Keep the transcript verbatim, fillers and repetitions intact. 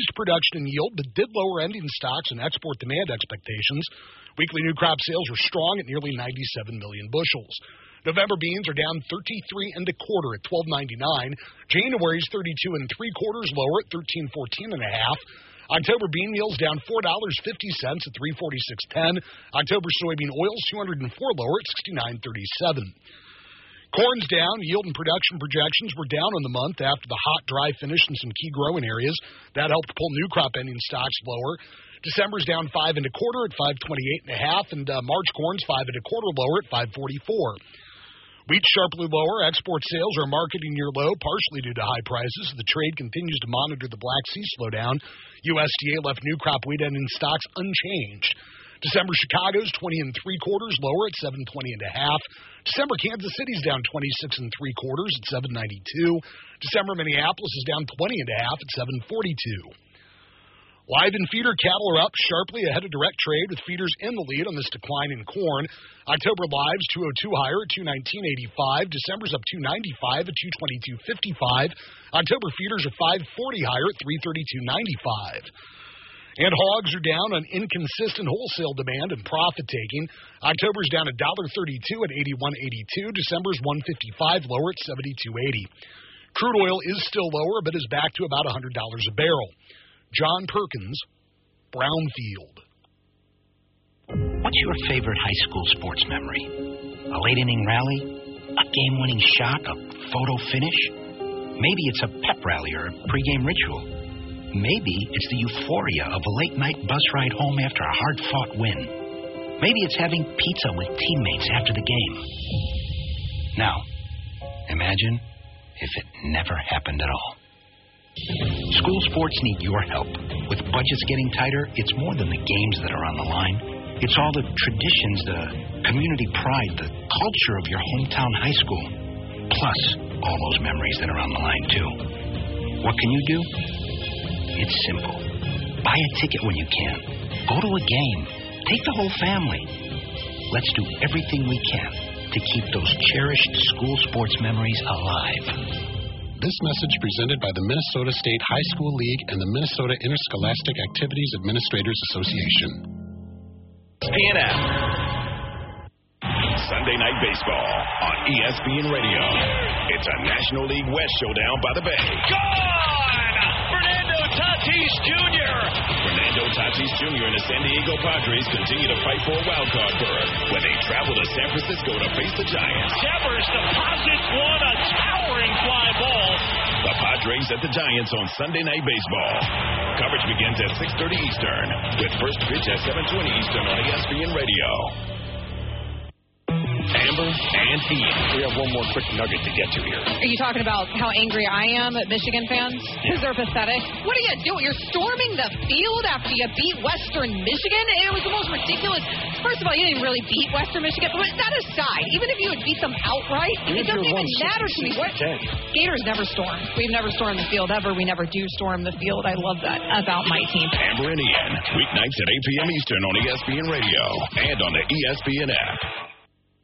raised production and yield, but did lower ending stocks and export demand expectations. Weekly new crop sales were strong at nearly ninety-seven million bushels. November beans are down thirty-three and a quarter at twelve ninety-nine. January's thirty-two and three quarters lower at thirteen fourteen and a half. October bean meal's down four dollars and fifty cents at three forty-six ten. October soybean oil's two hundred four lower at sixty-nine thirty-seven. Corn's down. Yield and production projections were down on the month after the hot, dry finish in some key growing areas. That helped pull new crop ending stocks lower. December's down five and a quarter at five twenty-eight and a half, and uh, March corn's five and a quarter lower at five forty-four. Wheat sharply lower. Export sales are marketing near low, partially due to high prices. The trade continues to monitor the Black Sea slowdown. U S D A left new crop wheat ending stocks unchanged. December Chicago's twenty and three quarters lower at seven twenty and a half. December Kansas City's down twenty-six and three quarters at seven ninety-two. December Minneapolis is down twenty and a half at seven forty-two. Live and feeder cattle are up sharply ahead of direct trade, with feeders in the lead on this decline in corn. October lives two oh two higher at two nineteen eighty-five. December's up two ninety-five at two twenty-two fifty-five. October feeders are five forty higher at three thirty-two ninety-five. And hogs are down on inconsistent wholesale demand and profit-taking. October's down one dollar thirty-two at eighty-one eighty-two. December's one fifty-five lower at seventy-two eighty. Crude oil is still lower, but is back to about one hundred dollars a barrel. John Perkins, Brownfield. What's your favorite high school sports memory? A late-inning rally? A game-winning shot? A photo finish? Maybe it's a pep rally or a pregame ritual. Maybe it's the euphoria of a late-night bus ride home after a hard-fought win. Maybe it's having pizza with teammates after the game. Now, imagine if it never happened at all. School sports need your help. With budgets getting tighter, it's more than the games that are on the line. It's all the traditions, the community pride, the culture of your hometown high school. Plus, all those memories that are on the line, too. What can you do? It's simple. Buy a ticket when you can. Go to a game. Take the whole family. Let's do everything we can to keep those cherished school sports memories alive. This message presented by the Minnesota State High School League and the Minnesota Interscholastic Activities Administrators Association. E S P N F. Sunday Night Baseball on E S P N Radio. It's a National League West showdown by the Bay. Gone! Fernando Tatis Junior Fernando Tatis Junior and the San Diego Padres continue to fight for a wild card berth when they travel to San Francisco to face the Giants. Devers deposits one, a towering fly ball. The Padres at the Giants on Sunday Night Baseball. Coverage begins at six thirty Eastern, with first pitch at seven twenty Eastern on E S P N Radio. Amber and Ian. We have one more quick nugget to get to here. Are you talking about how angry I am at Michigan fans? Because they're pathetic? What are you doing? You're storming the field after you beat Western Michigan? It was the most ridiculous. First of all, you didn't really beat Western Michigan. But that aside, even if you had beat them outright, it doesn't even matter to me. What? Gators never storm. We've never stormed the field ever. We never do storm the field. I love that about my team. Amber and Ian, weeknights at eight p.m. Eastern on E S P N Radio and on the E S P N app.